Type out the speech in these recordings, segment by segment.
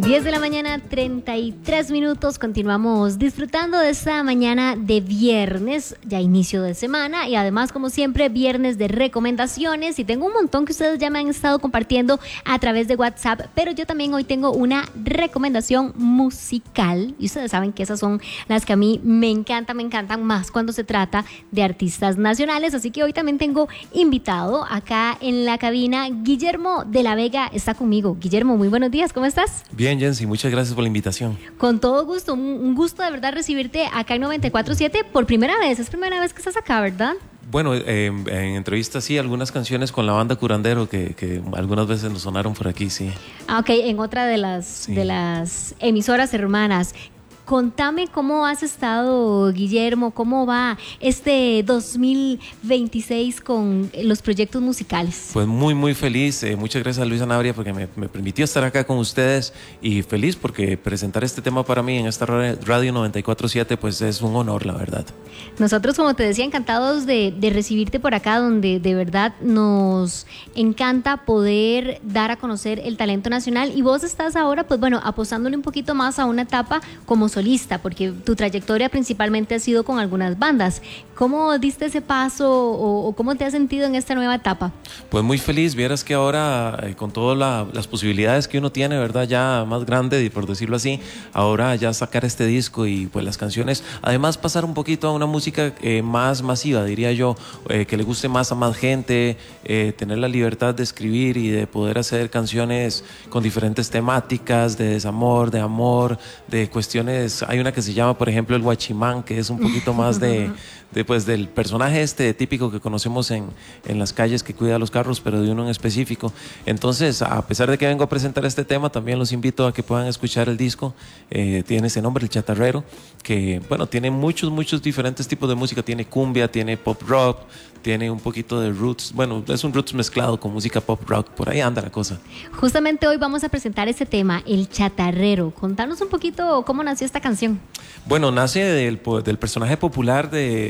10 de la mañana, 33 minutos. Continuamos disfrutando de esta mañana de viernes, ya inicio de semana, y además, como siempre, viernes de recomendaciones. Y tengo un montón que ustedes ya me han estado compartiendo a través de WhatsApp, pero yo también hoy tengo una recomendación musical. Y ustedes saben que esas son las que a mí me encantan más cuando se trata de artistas nacionales. Así que hoy también tengo invitado acá en la cabina. Guillermo de la Vega está conmigo. Guillermo, muy buenos días, ¿cómo estás? Bien, Jensi, muchas gracias por la invitación. Con todo gusto, un gusto de verdad recibirte acá en 94.7 por primera vez. Es primera vez que estás acá, ¿verdad? Bueno, en entrevistas sí, algunas canciones con la banda Curandero que algunas veces nos sonaron por aquí, sí. Ah, ok, en otra de las emisoras hermanas. Contame cómo has estado, Guillermo, cómo va este 2026 con los proyectos musicales. Pues muy feliz, muchas gracias a Luisa Navria porque me permitió estar acá con ustedes y feliz porque presentar este tema para mí en esta radio 94.7 pues es un honor, la verdad. Nosotros, como te decía, encantados de recibirte por acá, donde de verdad nos encanta poder dar a conocer el talento nacional, y vos estás ahora, pues bueno, apostándole un poquito más a una etapa como solista, porque tu trayectoria principalmente ha sido con algunas bandas. ¿Cómo diste ese paso o cómo te has sentido en esta nueva etapa? Pues muy feliz, vieras que ahora con todas las posibilidades que uno tiene, ¿verdad? Ya más grande, por decirlo así, ahora ya sacar este disco y pues las canciones, además pasar un poquito a una música más masiva, diría yo, que le guste más a más gente, tener la libertad de escribir y de poder hacer canciones con diferentes temáticas, de desamor, de amor, de cuestiones. Hay una que se llama, por ejemplo, El Guachimán, que es un poquito más pues, del personaje típico que conocemos en las calles, que cuida los carros, pero de uno en específico. Entonces, a pesar de que vengo a presentar este tema, también los invito a que puedan escuchar el disco. Tiene ese nombre, El Chatarrero, que bueno, tiene muchos diferentes tipos de música. Tiene cumbia, tiene pop rock, tiene un poquito de roots. Bueno, es un roots mezclado con música pop rock, por ahí anda la cosa. Justamente hoy vamos a presentar ese tema, El Chatarrero. Contanos un poquito cómo nació esta canción. Bueno, nace del personaje popular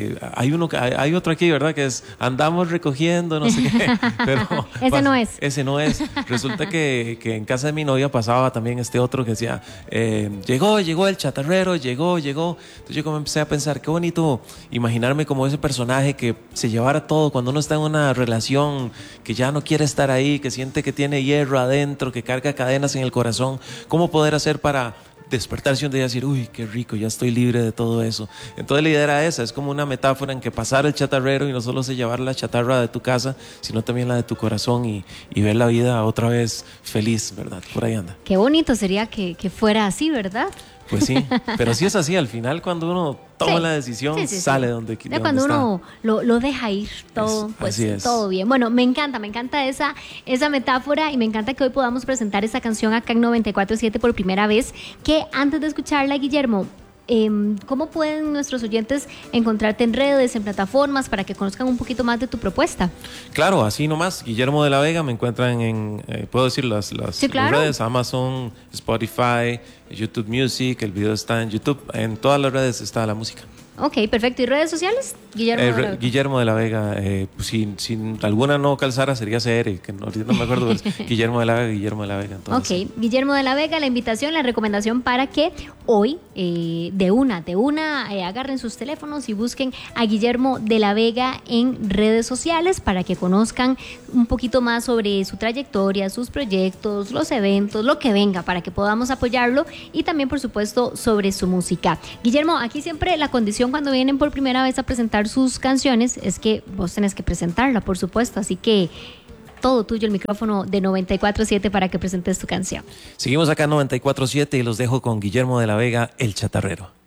hay otro aquí, ¿verdad? Que es Andamos recogiendo, no sé qué. Pero ese no es. Ese no es. Resulta que en casa de mi novia pasaba también este otro que decía, llegó el chatarrero, llegó. Entonces yo como empecé a pensar, qué bonito imaginarme como ese personaje que se llevara todo cuando uno está en una relación, que ya no quiere estar ahí, que siente que tiene hierro adentro, que carga cadenas en el corazón. ¿Cómo poder hacer para despertarse un día y decir, uy, qué rico, ya estoy libre de todo eso? Entonces la idea era esa, es como una metáfora en que pasar el chatarrero y no solo se llevar la chatarra de tu casa, sino también la de tu corazón y ver la vida otra vez feliz, ¿verdad? Por ahí anda. Qué bonito sería que fuera así, ¿verdad? Pues sí, pero sí es así, al final cuando uno toma la decisión, sale donde quiere. Cuando uno lo deja ir, todo, pues todo bien. Bueno, me encanta esa metáfora, y me encanta que hoy podamos presentar esa canción acá en 94.7 por primera vez. Que antes de escucharla, Guillermo, ¿cómo pueden nuestros oyentes encontrarte en redes, en plataformas, para que conozcan un poquito más de tu propuesta? Claro, así nomás, Guillermo de la Vega, me encuentran en, puedo decir las redes, Amazon, Spotify, YouTube Music, el video está en YouTube, en todas las redes está la música. Ok, perfecto. ¿Y redes sociales? Guillermo de la Vega. Pues si alguna no calzara sería CR, que no me acuerdo, pero es Guillermo de la Vega. Entonces. Ok, Guillermo de la Vega, la invitación, la recomendación para que hoy de una agarren sus teléfonos y busquen a Guillermo de la Vega en redes sociales para que conozcan un poquito más sobre su trayectoria, sus proyectos, los eventos, lo que venga, para que podamos apoyarlo, y también, por supuesto, sobre su música. Guillermo, aquí siempre la condición cuando vienen por primera vez a presentar sus canciones es que vos tenés que presentarla, por supuesto, así que todo tuyo el micrófono de 94.7 para que presentes tu canción. Seguimos acá en 94.7 y los dejo con Guillermo de la Vega, El Chatarrero.